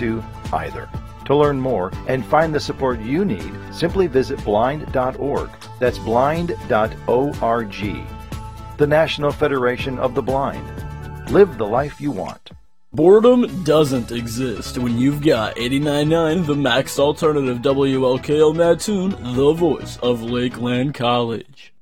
to either. To learn more and find the support you need, simply visit blind.org. That's blind.org. The National Federation of the Blind. Live the life you want. Boredom doesn't exist when you've got 89.9 The Max Alternative WLKL Mattoon, the voice of Lakeland College.